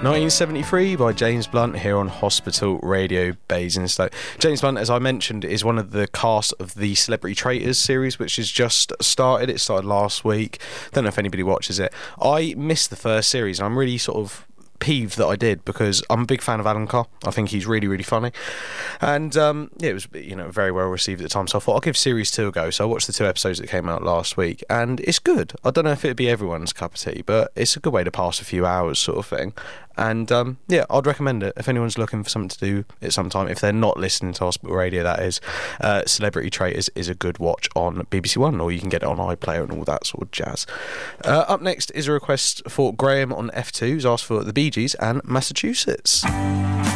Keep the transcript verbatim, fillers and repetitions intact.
nineteen seventy-three by James Blunt here on Hospital Radio Basingstoke. James Blunt, as I mentioned, is one of the cast of the Celebrity Traitors series, which has just started. It started last week. Don't know if anybody watches it. I missed the first series, and I'm really sort of peeved that I did, because I'm a big fan of Alan Carr. I think he's really, really funny. And um, yeah, it was, you know, very well received at the time. So I thought I'll give series two a go. So I watched the two episodes that came out last week, and it's good. I don't know if it'd be everyone's cup of tea, but it's a good way to pass a few hours, sort of thing. And um, yeah, I'd recommend it if anyone's looking for something to do at some time. If they're not listening to Hospital Radio, that is, uh, Celebrity Traitors is a good watch on B B C One, or you can get it on iPlayer and all that sort of jazz. Uh, up next is a request for Graham on F two, who's asked for the Bee Gees and Massachusetts.